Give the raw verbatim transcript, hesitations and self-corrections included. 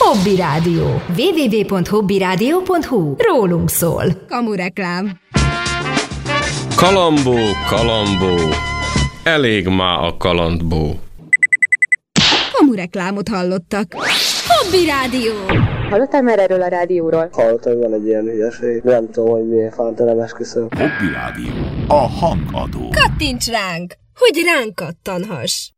Hobby Rádió. double-u double-u double-u pont hobby rádió pont hu. Rólunk szól. Kamureklám. Kalambó, kalambó. Elég már a kalandbó. Kamureklámot hallottak. Hobby Rádió. Hallottál már erről a rádióról? Hallottam, hogy van egy ilyen hülyeség. Nem tudom, hogy miért fánt, nem esküszöm. Hobby Rádió. A hangadó. Kattints ránk, hogy ránk kattanhass.